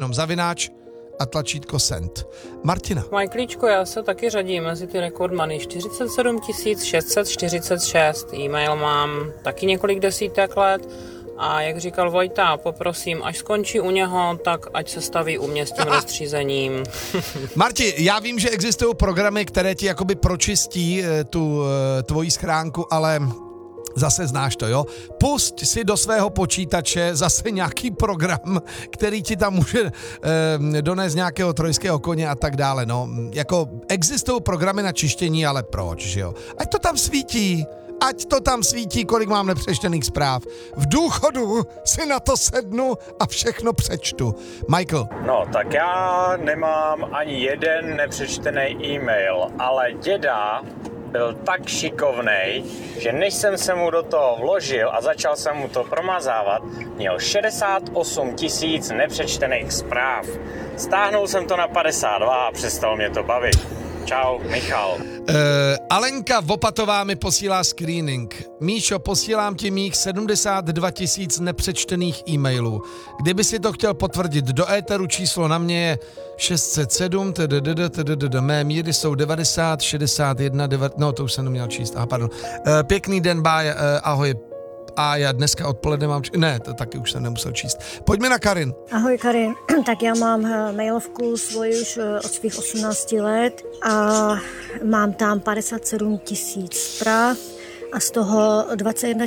jenom zavináč a tlačítko send. Martina. Majklíčko, já se taky řadím mezi ty rekordmany. 47 646 e-mail mám taky několik desítek let a jak říkal Vojta, poprosím, až skončí u něho, tak ať se staví u mě s tím rozstřízením. Marti, já vím, že existují programy, které ti jakoby pročistí tu tvoji schránku, ale zase znáš to, jo? Pusť si do svého počítače zase nějaký program, který ti tam může donést nějakého trojského koně a tak dále, no. Jako existují programy na čištění, ale proč, že jo? Ať to tam svítí, kolik mám nepřečtených zpráv. V důchodu si na to sednu a všechno přečtu. Michael. No, tak já nemám ani jeden nepřečtený e-mail, ale děda byl tak šikovnej, že než jsem se mu do toho vložil a začal jsem mu to promazávat, měl 68 000 nepřečtených zpráv. Stáhnul jsem to na 52 a přestal mě to bavit. Čau, Michal. Alenka Vopatová mi posílá screening. Míšo, posílám ti mých 72 000 nepřečtených e-mailů. Kdyby si to chtěl potvrdit do éteru, číslo na mě je 607, mé míry jsou 90, 61, 9, no to už jsem neměl číst, pardon. Pěkný den, bye, ahoj. A já dneska odpoledne mám... Ne, to taky už jsem nemusel číst. Pojďme na Karin. Ahoj Karin, tak já mám mailovku svoji už od svých 18 let a mám tam 57 000 zpráv a z toho 21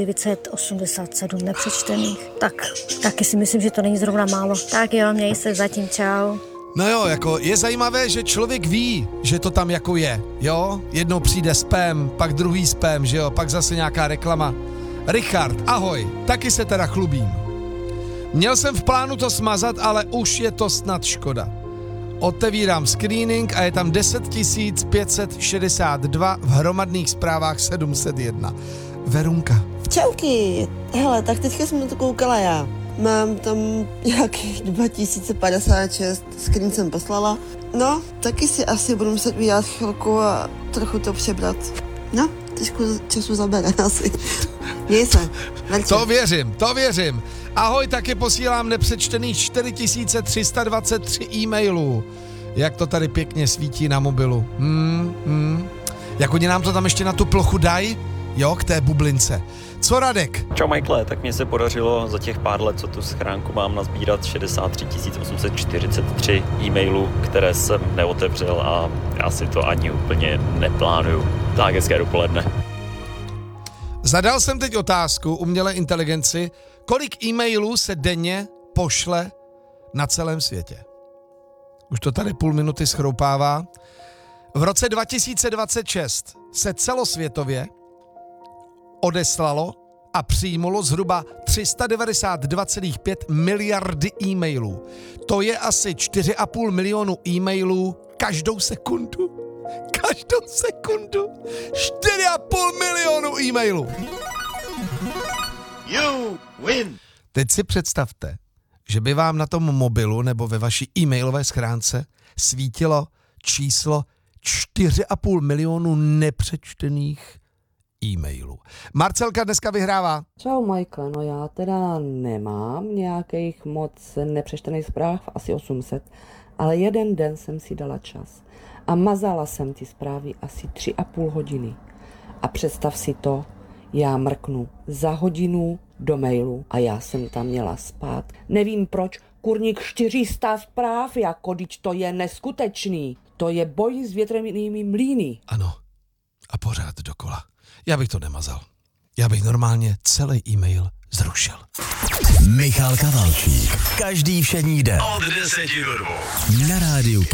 987 nepřečtených. Tak taky si myslím, že to není zrovna málo. Tak jo, měj se zatím, čau. No jo, jako je zajímavé, že člověk ví, že to tam jako je, jo? Jednou přijde spam, pak druhý spam, že jo? Pak zase nějaká reklama. Richard, ahoj, taky se teda chlubím. Měl jsem v plánu to smazat, ale už je to snad škoda. Otevírám screening a je tam 10 562, v hromadných zprávách 701. Verunka. Čauky, hele, tak teďka jsem na to koukala já. Mám tam nějakých 2056, screen jsem poslala. No, taky si asi budu muset vyját chvilku a trochu to přebrat. No, trošku času zabere asi. Měj se. To věřím. Ahoj, taky posílám nepřečtených 4323 e-mailů. Jak to tady pěkně svítí na mobilu. Jak oni nám to tam ještě na tu plochu dají? Jo, k té bublince. Co Radek? Čau Michael, tak mně se podařilo za těch pár let, co tu schránku mám, nazbírat 63 843 e-mailů, které jsem neotevřel a já si to ani úplně neplánuju. Tak hezké dopoledne. Zadal jsem teď otázku umělé inteligenci, kolik e-mailů se denně pošle na celém světě. Už to tady půl minuty schroupává. V roce 2026 se celosvětově odeslalo a přijímalo zhruba 392,5 miliardy e-mailů. To je asi 4,5 milionu e-mailů každou sekundu. 4,5 milionu e-mailů. You win. Teď si představte, že by vám na tom mobilu nebo ve vaší e-mailové schránce svítilo číslo 4,5 milionu nepřečtených e-mailů. Marcelka dneska vyhrává. Čau Michael, no já teda nemám nějakých moc nepřečtených zpráv, asi 800, ale jeden den jsem si dala čas a mazala jsem ty zprávy asi 3,5 hodiny. A představ si to, já mrknu za hodinu do mailu a já jsem tam měla spát. Nevím proč, kurník 400 zpráv, jako když to je neskutečný. To je boj s větrnými mlýny. Ano, a pořád dokola. Já bych to nemazal. Já bych normálně celý e-mail zrušil. Michal Kavalčík. Každý všední den. Od 10 do 2. Na rádiu